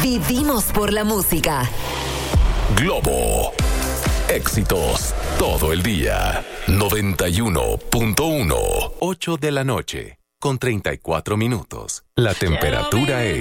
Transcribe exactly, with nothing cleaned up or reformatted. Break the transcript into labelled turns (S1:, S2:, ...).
S1: Vivimos por la música.
S2: Globo. Éxitos todo el día. noventa y uno punto uno. ocho de la noche, con treinta y cuatro minutos. La temperatura es